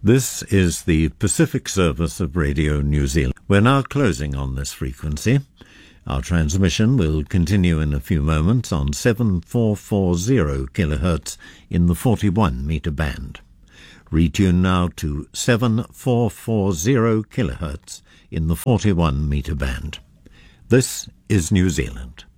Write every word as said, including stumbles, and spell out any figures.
This is the Pacific service of Radio New Zealand. We're now closing on this frequency. Our transmission will continue in a few moments on seven four four zero kilohertz in the forty-one meter band. Retune now to seven four four zero kilohertz in the forty-one meter band. This is New Zealand.